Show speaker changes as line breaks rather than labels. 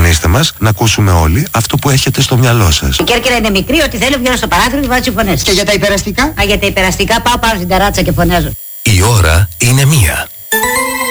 τηλεφωνήστε μας να ακούσουμε όλοι αυτό που έχετε στο μυαλό σας.
Η Κέρκυρα είναι μικρή, ό,τι θέλω βγαίνω στο παράθυρο και βάζω φωνές.
Και για τα υπεραστικά?
Για τα υπεραστικά πάω πάνω στην ταράτσα και φωνάζω.
Η ώρα είναι 1.